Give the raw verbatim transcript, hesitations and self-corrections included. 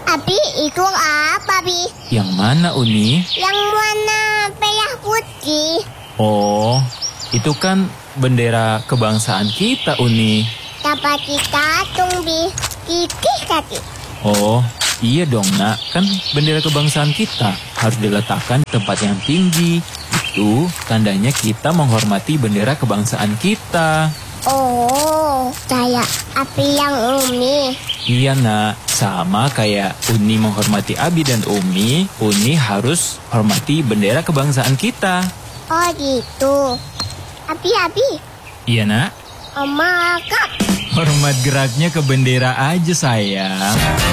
Abi, itu apa, Bi? Yang mana, Uni? Yang warna merah putih. Oh, itu kan bendera kebangsaan kita, Uni. Dapat kita tung, Bi. Titik tadi. Oh, iya dong, Nak. Kan bendera kebangsaan kita harus diletakkan di tempat yang tinggi. Itu tandanya kita menghormati bendera kebangsaan kita. Oh, kayak Abi yang Umi. Iya, Nak. Sama kayak Uni menghormati Abi dan Umi, Uni harus hormati bendera kebangsaan kita. Oh gitu. Abi, Abi. Iya, Nak. Oma, Kak. Hormat geraknya ke bendera aja, sayang.